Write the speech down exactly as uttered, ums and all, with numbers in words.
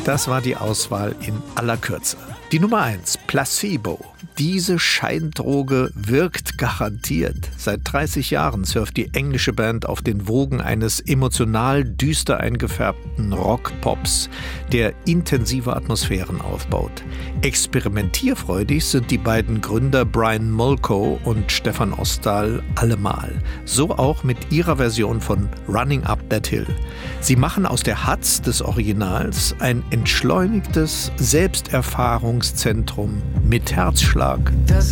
Das war die Auswahl in aller Kürze. Die Nummer eins, Placebo. Diese Scheindroge wirkt garantiert. Seit dreißig Jahren surft die englische Band auf den Wogen eines emotional düster eingefärbten Rock-Pops, der intensive Atmosphären aufbaut. Experimentierfreudig sind die beiden Gründer Brian Molko und Stefan Ostal allemal. So auch mit ihrer Version von Running Up That Hill. Sie machen aus der Hatz des Originals ein entschleunigtes Selbsterfahrungszentrum mit Herzschlag.